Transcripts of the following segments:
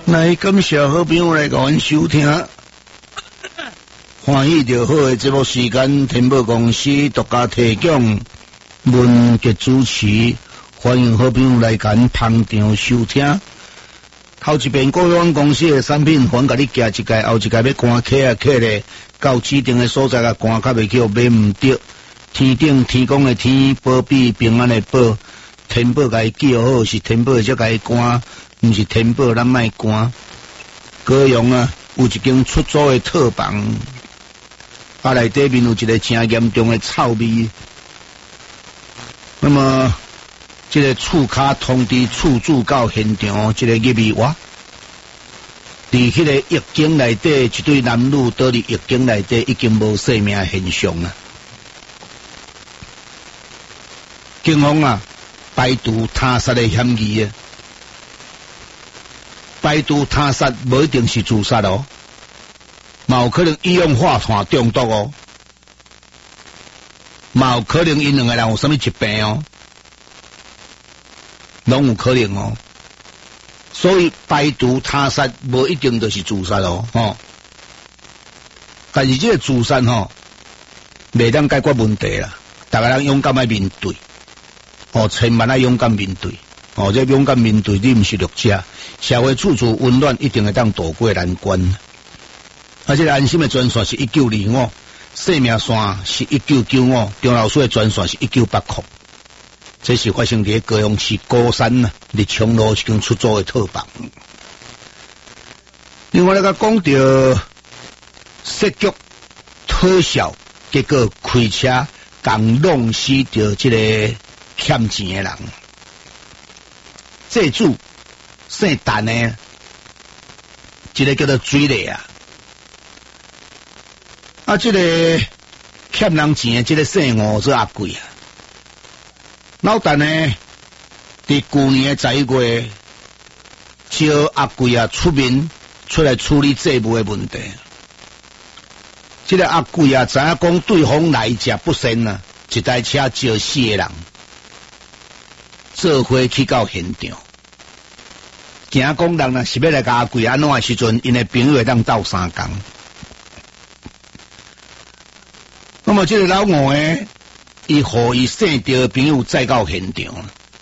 来感谢好朋友来甲阮收听，欢喜着好的节目时间，天宝公司独家提供，文杰主持，欢迎好朋友来甲阮捧场收听。头一遍国远公司的产品，阮甲你寄一届，后一届要赶客啊客咧，到指定的所在甲赶较袂去，买毋着。天顶天公的天，保庇平安的保，天宝甲伊记好，是天宝才甲伊赶。毋是天宝，咱卖赶。高雄啊，有一间出租的套房，内底面有一个真严重的臭味。那么，这个厝卡通知厝主到现场，这个入去哇，伫迄个浴缸内底，一对男女倒伫浴缸内底，已经无生命现象啊。警方啊，排除他杀的嫌疑啊。排除他杀无一定是自杀哦，嘛有可能医用化痰中毒哦，嘛有可能因两个人有什么疾病哦，拢有可能哦。所以排除他杀无一定就是自杀哦，吼。但是这个自杀吼，袂当解决问题啦，大家人勇敢来面对，哦，千万要勇敢面对。哦，这勇敢面对，你毋是弱者，社会处处温暖，一定会当渡过难关。啊，这个安心的专线是1925，生命线是1995，张老师的专线是1980。这是发生伫高雄市高山呐，立昌路一间出租的套房。另外，讲到设局特效，结果开车共弄死掉这个欠钱的人。这主姓陈的，一个叫做水丽啊，啊，这个欠人钱的，这个姓吴做阿贵啊。老陈呢，伫去年的11月，叫阿贵啊出面出来处理债务的问题。这个阿贵啊，知影讲对方来者不善啊，一台车招4个人。做伙去到现场，惊讲人若是要来甲阿贵安怎的时阵，因的朋友会当斗相共。那么这个老吴呢，伊互伊姓着的朋友再到现场，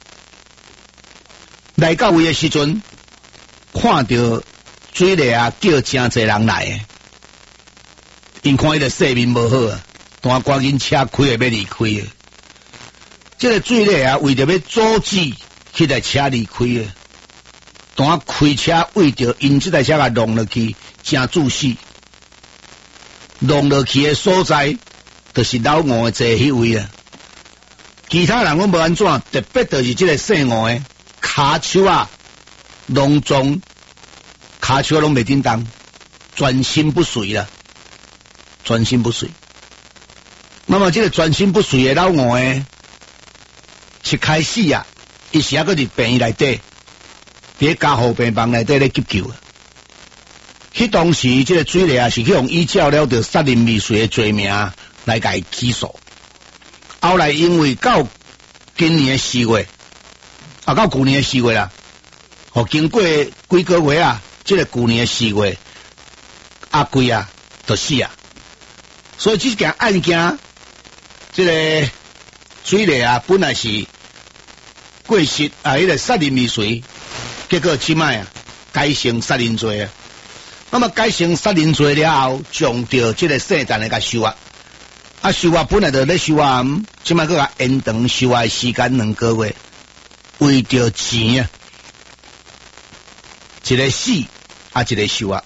来到位的时阵，看到水丽啊叫真侪人来，因看伊个色面无好啊，当赶紧车开要离开啊。这个水丽啊，为着要阻止迄台车离开啊，当开车为着因这台车甲弄落去，真注死。弄落去的所在，就是老吴的坐迄位啊。其他人拢无安怎，特别就是这个姓吴的骹手啊，拢中骹手拢袂叮当，专心不遂啦，专心不遂。那么这个专心不遂的老吴的。一开始啊，伊是还搁伫病院内底，伫加护病房内底咧急救啊。迄当时，这个水丽啊是去用依照了着杀人未遂的罪名来甲伊起诉。后来因为到今年的4月，到去年的4月啦，经过几个月啊，这个去年的4月，阿贵啊就死啊。所以这件案件，这个水丽啊本来是过失啊，迄个杀人未遂，结果即摆啊改成杀人罪啊。那么改成杀人罪了后，将着这个姓陈的甲收押，啊收押本来就咧收押，即摆佮甲延长收押时间2个月，为着钱啊，一个死啊，一个收押。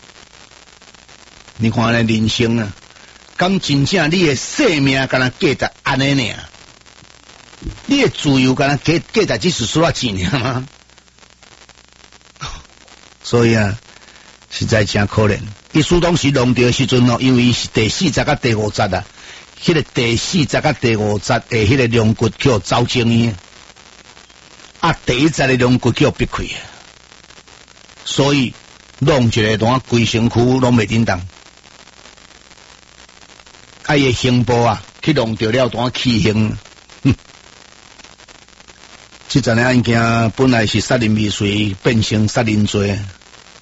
你看咱人生啊，敢真正你的生命敢若价值安尼尔？你的自由敢若价值只是数啊钱尔？所以啊，实在真可怜。伊苏当时弄掉时阵哦，因为是第4节甲第5节啊，迄个第4节甲第5节的迄个龙骨叫走精医，啊第1节的龙骨叫逼开，所以弄一个当规身躯拢袂叮当。啊，伊刑部啊，去弄掉了当起刑。这件案件本来是杀人未遂，变成杀人罪。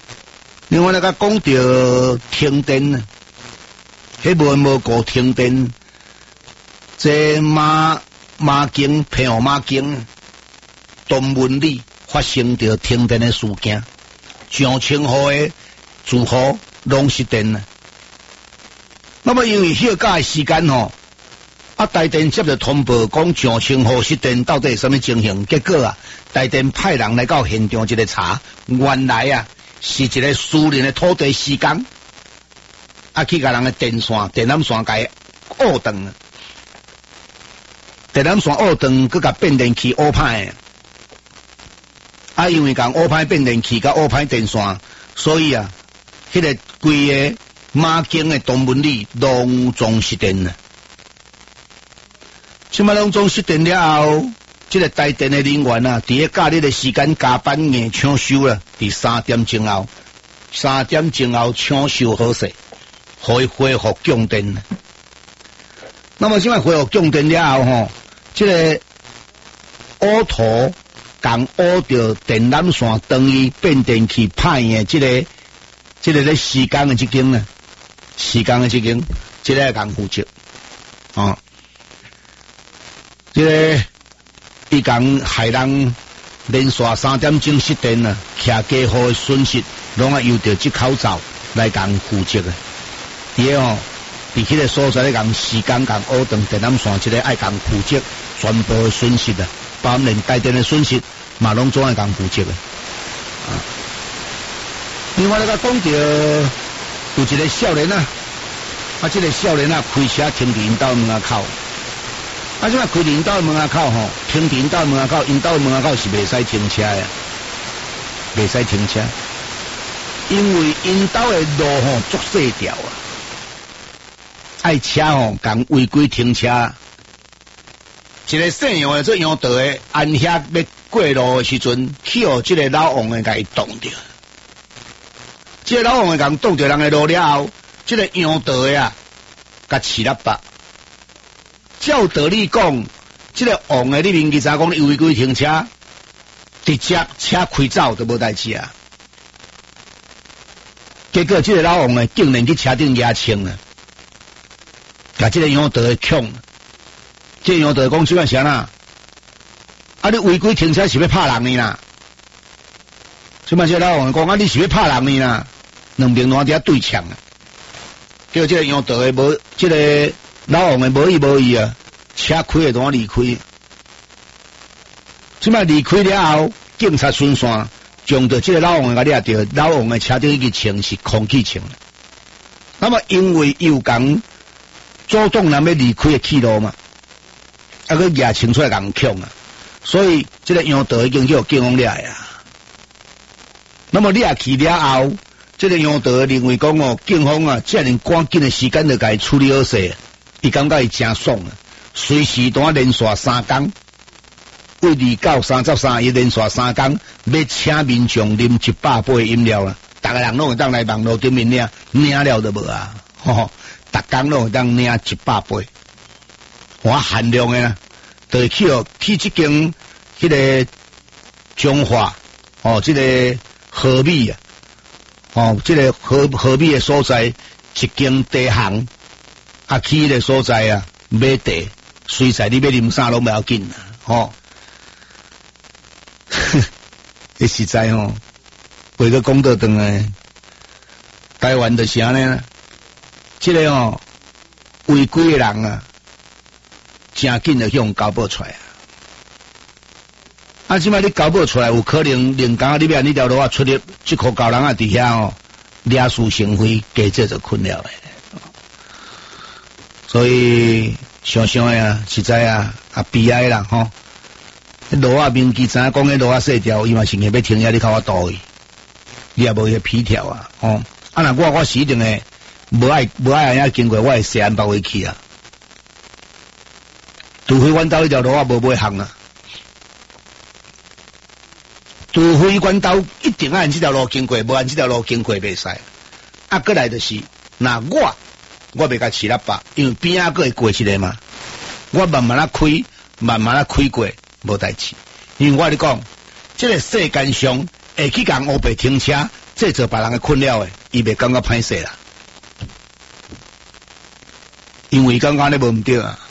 另外来甲讲到停电啊，迄无顾停电，这马经平湖马经东文里发生着停电的事件，上清河的住户拢失电啊。那么因为休假的时间吼，台电接着通报讲上清河失电到底是什么情形？结果啊，台电派人来到现场一个查，原来啊是一个私人的土地施工，去甲人的电线、电缆线甲误断啊，电缆线误断，佮甲变电器误歹因为讲误歹变电器甲误歹电线，所以啊，迄个规个马经的东门里拢总失电啊。即摆拢总失电了后，这个台电的人员啊，伫个假日的时间加班硬抢修啦，伫3点钟后抢修好势，可以恢复供电。那么即摆恢复供电了后吼，这个乌涂共乌着电缆线等于变电器歹的这个咧施工的这间呢，这个共负责这个伊讲害人连续3点钟失电啊，徛家户的损失，拢由着这口罩来共负责的。伊伫迄个所在咧共施工共乌断电缆线，这个爱共负责全部的损失啊，包含连台电的损失，嘛拢总爱共负责的。另外咧，甲讲到有一个少年啊，这个少年啊开车停伫因兜门口。即摆开因兜门口吼，停伫因兜门口，因兜门口是袂使停车呀，袂使停车，因为因兜的路吼足细条啊，爱车吼共违规停车。一个姓杨的做杨道的，按遐要过路的时阵，去互这个老王的甲伊撞着。这个老王的共撞着人的路了后，这个杨道的啊，甲饲喇叭。照道理讲，这个王的你明记咋讲你违规停车，直接车开走都无代志啊。结果这个老王呢，竟然去车顶压枪了，把这个杨道的抢。这杨道讲即摆啥啦？你违规停车是要拍人呢啦？即摆这老王讲你是要拍人呢啦？两边两伫对呛啊。结果这个杨道的无这个。老王的无意啊，车开会当离开。即摆离开了后，警察巡线，将到这个老王甲掠着，老王的车顶一个枪是空气枪。那么因为有讲主动人要离开的去路嘛，佮举枪出来共抢啊，所以这个杨道已经叫警方掠呀。那么掠去了后，这个杨道认为讲警方啊，遮尔赶紧的时间就甲伊处理好势。伊感觉伊真爽啊！随时当连续3天，为2到33日连续3天，要请民众啉100杯饮料啦。大家人拢会当来网络顶面领了都无啊！逐工拢会当领100杯，限量的啦，就是去这间迄个中华这个河米啊，这个河米的所在一间茶行。去迄个所在啊，买茶，随在你要啉啥拢不要紧啦，实在为个讲到长诶，台湾就是安尼啦，这个违规的人啊，真紧就向交保出来啊！即摆你交保出来，有可能另讲你边你条路啊出入，即个高人啊伫遐惹是生非，加这就困了诶。所以想想呀，实在悲哀啦路啊明记知影讲迄路啊细条，伊嘛是硬要停遐你靠我倒去，你也无迄皮条啊若我是一定诶，无爱安遐经过，我会西安包回去啊。除非阮兜迄条路啊无买行啊，除非阮兜一定按这条路经过，无按这条路经过袂使。过来就是我袂甲饲喇叭，因为边个会过一个嘛。我慢慢开过，无代志。因为我咧讲，这个世间上会去共乌白停车， 制造别人的困扰的，伊袂感觉歹势啦，因为感觉你无毋对啊。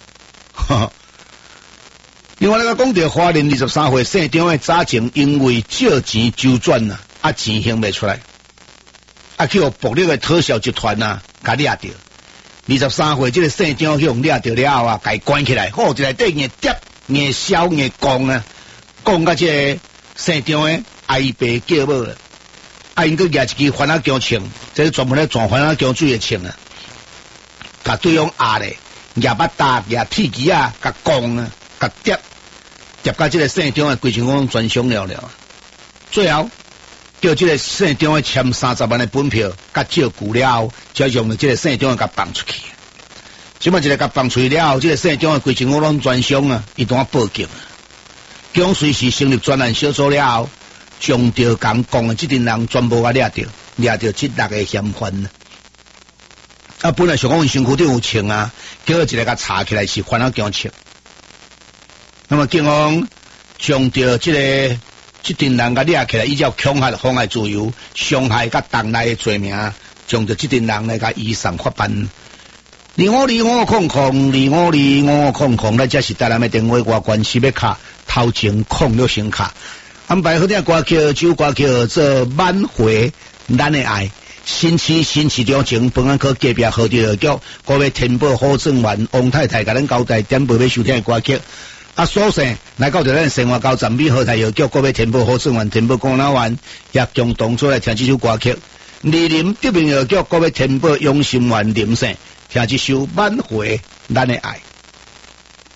另外，咱讲到花莲23岁姓张的早前因为借钱周转啊，钱还袂出来，去互暴力的特效集团啊，甲掠着。23岁这个姓张去用掠着了后啊，甲伊关起来，好，一内底硬跌、硬烧、硬讲啊，讲甲这个姓张的哀爸叫母了。因佮举一支番仔姜枪，这是专门咧撞番仔姜水的枪啊，甲对方压咧，举巴达、举铁枝啊，甲讲啊，甲跌甲这个姓张的规情况全伤了了。最后叫这个姓张的签30万的本票，甲借据了后，才用了这个姓张的甲放出去。即摆一个甲放出去了后，这个姓张的规情况拢全伤啊，伊当报警啊。警随时成立专案小组了后，将着讲的这群人全部掠着这6个嫌犯啊。本来想讲身躯顶有枪啊，结果一个甲查起来是番仔姜枪。那么警方将着这群人甲掠起来，依照恐吓、妨碍自由、伤害甲当赖的罪名，将着这群人来甲移送法办。252500252500，咱这是台南的电话外关系要卡头前06声卡。安排好听歌曲，首歌曲做挽回咱的爱。新市中前本安科隔壁好地局，各位天宝好政员王太太甲咱交代点播要收听的歌曲。所剩来到咱生活高站美好太药局，各位天宝好政员、天宝公劳员也共同出来听这首歌曲。莅临德明药局，各位天宝永心园林省听这首挽回咱的爱。